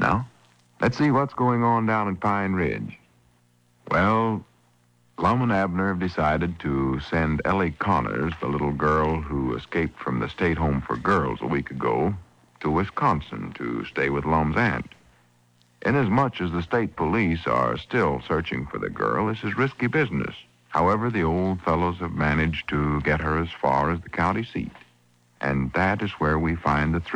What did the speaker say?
Well, Let's see what's going on down in Pine Ridge. Well, Lum and Abner have decided to send Ellie Connors, the little girl who escaped from the state home for girls a week ago, to Wisconsin to stay with Lum's aunt. Inasmuch as the state police are still searching for the girl, this is risky business. However, the old fellows have managed to get her as far as the county seat. And that is where we find the